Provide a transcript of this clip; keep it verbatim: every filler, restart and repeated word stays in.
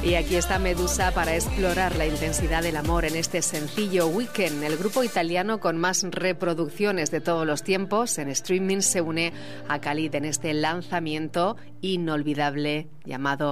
Y aquí está Medusa para explorar la intensidad del amor en este sencillo Weekend. El grupo italiano con más reproducciones de todos los tiempos en streaming se une a Khalid en este lanzamiento inolvidable llamado